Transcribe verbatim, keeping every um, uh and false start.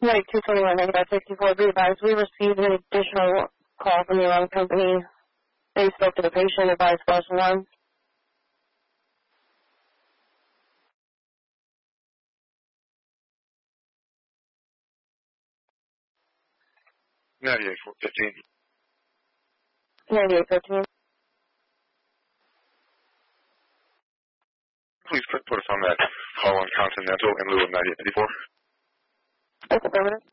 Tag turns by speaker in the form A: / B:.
A: Right, two twenty-one, ninety-five sixty-four, be advised, we received an additional call from the wrong company. They spoke to the patient, advised plus one.
B: ninety-eight fifteen.
A: ninety-eight fifteen.
B: Please put, put us on that call on Continental in lieu of ninety-eight fifty-four.
A: That's affirmative.